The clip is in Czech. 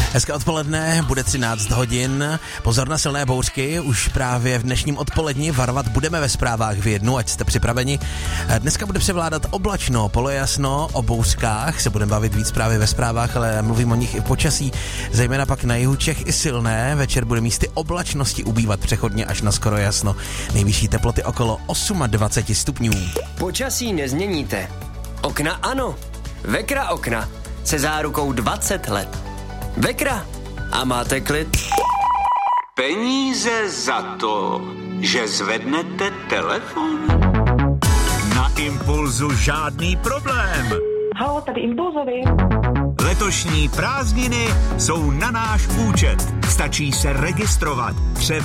Hezké odpoledne, bude 13 hodin. Pozor na silné bouřky, už právě v dnešním odpoledni varovat budeme ve zprávách v 1, ať jste připraveni. Dneska bude převládat oblačno, polojasno, o bouřkách se budeme bavit víc právě ve zprávách, ale mluvím o nich i v počasí, zejména pak na jihu Čech i silné. Večer bude místy oblačnosti ubývat přechodně až na skoro jasno. Nejvyšší teploty okolo 28 stupňů. Počasí nezměníte. Okna ano. Vekra okna se zárukou 20 let. Vekra a máte klid. Peníze za to, že zvednete telefon? Na Impulzu žádný problém. Halo, tady Impulzovi. Letošní prázdniny jsou na náš účet. Stačí se registrovat.